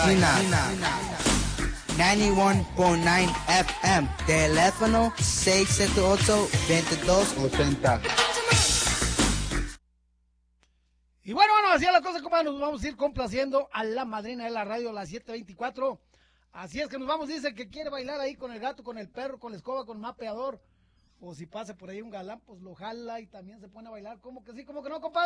91.9 FM. Teléfono 678-2280. Y bueno, así es la cosa, como nos vamos a ir complaciendo a la madrina de la radio, las 7:24. Así es que nos vamos, dice que quiere bailar ahí con el gato, con el perro, con la escoba, con el mapeador. O si pasa por ahí un galán, pues lo jala y también se pone a bailar. ¿Cómo que sí, cómo que no, compadre?